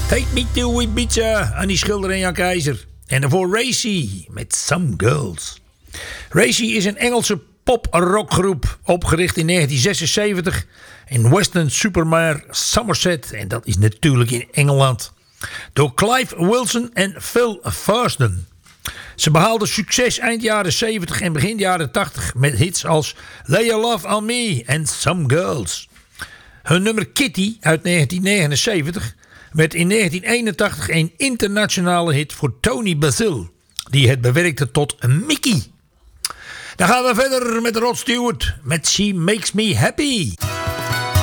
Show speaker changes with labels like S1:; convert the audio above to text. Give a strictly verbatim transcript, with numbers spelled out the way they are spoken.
S1: Take Me to Ibiza, Annie Schilder en Jan Keizer. En daarvoor Racy met Some Girls. Racy is een Engelse pop-rockgroep, opgericht in negentien zesenzeventig in Weston-super-Mare, Somerset. En dat is natuurlijk in Engeland. Door Clive Wilson en Phil Thurston. Ze behaalden succes eind jaren zeventig en begin jaren tachtig met hits als Lay Your Love on Me en Some Girls. Hun nummer Kitty uit negentien negenenzeventig werd in negentien eenentachtig een internationale hit voor Tony Basil, die het bewerkte tot Mickey. Dan gaan we verder met Rod Stewart met She Makes Me Happy.